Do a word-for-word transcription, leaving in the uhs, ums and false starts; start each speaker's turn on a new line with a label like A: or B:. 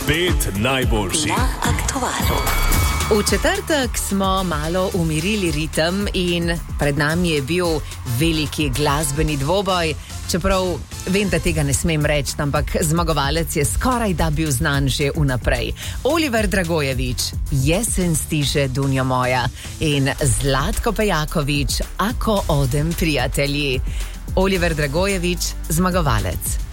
A: Pet najboljših
B: na aktualu.
C: V četrtek smo malo umirili ritem in pred nami je bil veliki glasbeni dvoboj, čeprav vem, da tega ne smem reči, ampak zmagovalec je skoraj da bil znan že vnaprej. Oliver Dragojević, Jesen stiže dunjo moja, in Zlatko Pejaković, Ako odem prijatelji. Oliver Dragojević, zmagovalec.